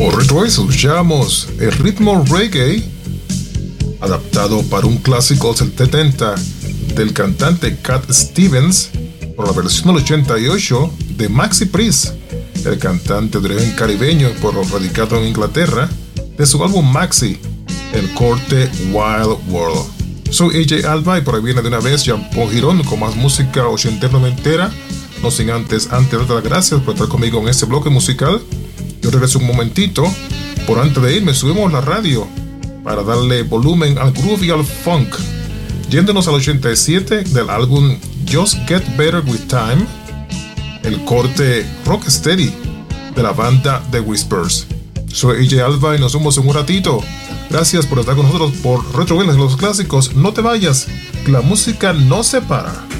Correcto, eso, escuchamos el ritmo reggae adaptado para un clásico del 70 del cantante Cat Stevens por la versión del 88 de Maxi Priest, el cantante de origen caribeño pero radicado en Inglaterra, de su álbum Maxi, el corte Wild World. Soy AJ Alba y por ahí viene de una vez Jean Paul Girón con más música ochentera noventera. No sin antes darte las gracias por estar conmigo en este bloque musical. Yo regreso un momentito, por antes de irme subimos la radio para darle volumen al groove y al funk, yéndonos al 87 del álbum Just Get Better With Time, el corte Rocksteady de la banda The Whispers. Soy AJ Alba y nos vemos en un ratito. Gracias por estar con nosotros por Retro Wellness, los clásicos. No te vayas, que la música no se para.